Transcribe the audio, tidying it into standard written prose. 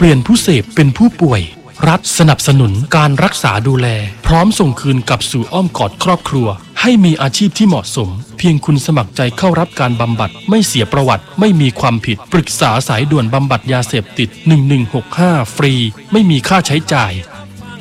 ปลี่ยนผู้เสพเป็นผู้ป่วยรัฐสนับสนุนการรักษาดูแลพร้อมส่งคืนกลับสู่อ้อมกอดครอบครัวให้มีอาชีพที่เหมาะสมเพียงคุณสมัครใจเข้ารับการบำบัดไม่เสียประวัติไม่มีความผิดปรึกษาสายด่วนบำบัดยาเสพติด1165ฟรีไม่มีค่าใช้จ่าย